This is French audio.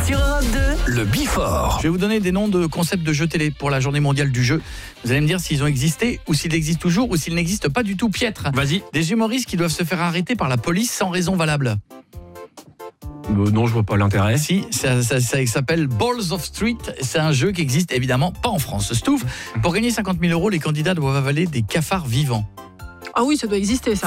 Sur Europe 2, Le Bifort. Je vais vous donner des noms de concepts de jeux télé pour la journée mondiale du jeu. Vous allez me dire s'ils ont existé ou s'ils existent toujours ou s'ils n'existent pas du tout. Piètre. Vas-y. Des humoristes qui doivent se faire arrêter par la police sans raison valable. Non, je vois pas l'intérêt. Si, ça s'appelle Balls of Street. C'est un jeu qui existe évidemment pas en France. Stouff, pour gagner 50 000 €, les candidats doivent avaler des cafards vivants. Ah oui, ça doit exister ça.